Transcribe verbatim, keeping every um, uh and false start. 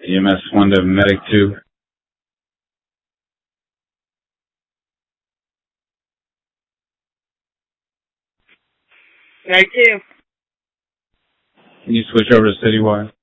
E M S one to Medic two. Medic two. Can you switch over to Citywide?